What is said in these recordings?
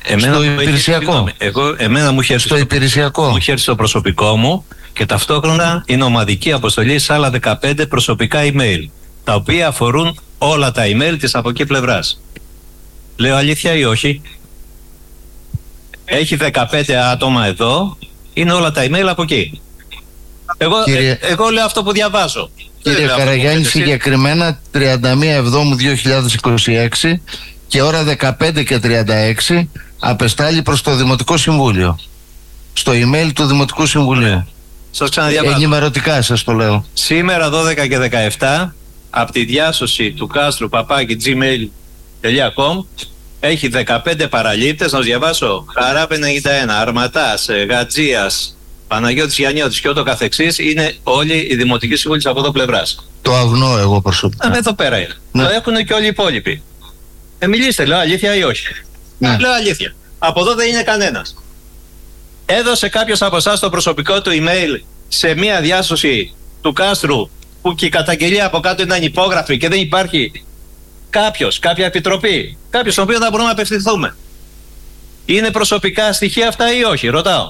Στο υπηρεσιακό. Εμένα μου είχε στο υπηρεσιακό. Μου είχε έρθει στο προσωπικό μου και ταυτόχρονα είναι ομαδική αποστολή σε άλλα 15 προσωπικά email, τα οποία αφορούν όλα τα email της από εκεί πλευράς. Λέω αλήθεια ή όχι? Έχει 15 άτομα εδώ, είναι όλα τα email από εκεί. Εγώ λέω αυτό που διαβάζω. Κύριε Καραγιάννη, συγκεκριμένα 31 Εβδόμου 2026 και ώρα 15 και 36 απεστάλλει προς το Δημοτικό Συμβούλιο. Στο email του Δημοτικού Συμβουλίου. Σας ξαναδιαβάζω. Ενημερωτικά σας το λέω. Σήμερα 12 και 17 από τη διάσωση του Κάστρου @gmail.com έχει 15 παραλήπτες. Να τους διαβάσω: Χαρά 51, Αρματάς, Γατζίας, Παναγιώτης Γιαννιώτης και ούτω καθεξής. Είναι όλοι οι δημοτικοί σύμβουλοι από εδώ πλευράς. Το αγνώ εγώ προσωπικά. Εδώ πέρα είναι. Ναι. Το έχουν και όλοι οι υπόλοιποι. Μιλήστε, λέω αλήθεια ή όχι? Ναι. Λέω αλήθεια. Από εδώ δεν είναι κανένας. Έδωσε κάποιος από εσάς το προσωπικό του email σε μία διάσωση του Κάστρου που και η καταγγελία από κάτω είναι ανυπόγραφη και δεν υπάρχει κάποια επιτροπή, κάποιος στον οποίο θα μπορούμε να απευθυνθούμε? Είναι προσωπικά στοιχεία αυτά ή όχι? Ρωτάω.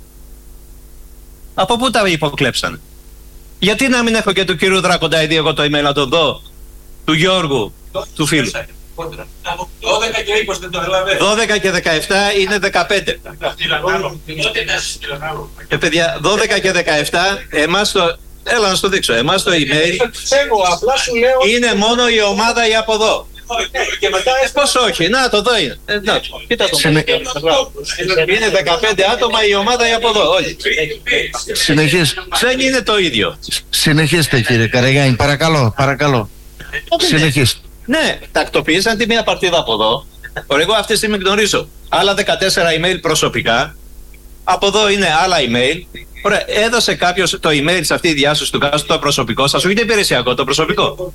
Από πού τα υποκλέψανε? Γιατί να μην έχω και του κύριου Δράκοντα εγώ το email να το δω, του Γιώργου, του φίλου? 12 και 20 δεν το έλαβε. 12 και 17 είναι 15. Παιδιά, 12 και 17, εμάς το... Έλα να σου το δείξω. Εμάς το email είναι μόνο η ομάδα η από εδώ. Πώς όχι, να το εδώ είναι. Κοίτα το. Είναι 15 άτομα η ομάδα η από εδώ, όλοι. Δεν είναι το ίδιο. Συνεχίστε κύριε Καραγιάννη, παρακαλώ. Συνεχίστε. Ναι, τακτοποίησαν τη μία παρτίδα από εδώ. Εγώ αυτή τη στιγμή γνωρίζω άλλα 14 email προσωπικά. Από εδώ είναι άλλα email. Ωραία, έδωσε κάποιος το email σε αυτή τη διάσωση του Κάστρου, το προσωπικό σας, όχι το υπηρεσιακό, το προσωπικό.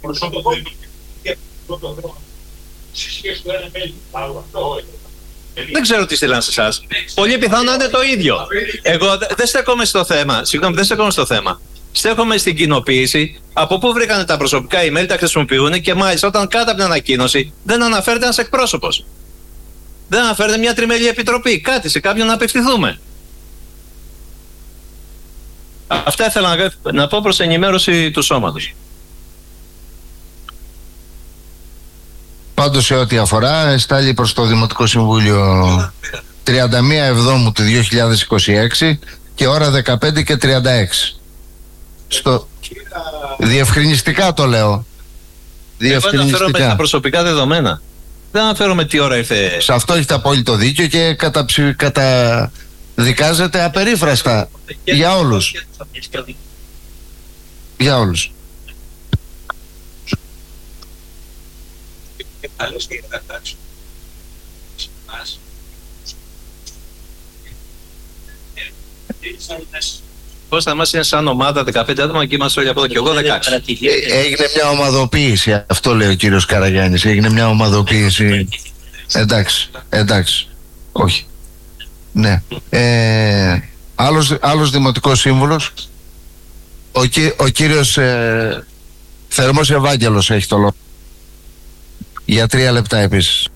Δεν ξέρω τι στείλαν σε εσάς. Πολύ πιθανό να είναι το ίδιο. Εγώ δεν στέκομαι στο θέμα. Συγγνώμη, δεν στέκομαι στο θέμα. Στέκομαι στην κοινοποίηση. Από πού βρήκανε τα προσωπικά email, τα χρησιμοποιούν και μάλιστα όταν κάτω από την ανακοίνωση δεν αναφέρεται ένας εκπρόσωπος. Δεν αναφέρεται μια τριμελή επιτροπή. Κάτι σε κάποιον να απευθυνθούμε. Αυτά ήθελα να πω προς ενημέρωση του σώματος. Πάντως σε ό,τι αφορά, στάλει προς το Δημοτικό Συμβούλιο 31 Εβδόμου του 2026 και ώρα 15 και 36. Διευκρινιστικά το λέω. Εγώ αναφέρομαι τα προσωπικά δεδομένα. Δεν αναφέρομαι τι ώρα ήρθε. Σε αυτό έχετε απόλυτο δίκιο και καταδικάζεται απερίφραστα για όλους. Για όλους. Πώς θα μας είναι σαν ομάδα 15 άτομα και είμαστε όλοι από εδώ και εγώ 16. Έγινε μια ομαδοποίηση, αυτό λέει ο κύριος Καραγιάννης. Έγινε μια ομαδοποίηση. Εντάξει. Όχι. Ναι. Άλλος δημοτικός σύμβουλος. Ο κύριος Θερμός Ευάγγελος έχει το λόγο. Για 3 λεπτά επίσης.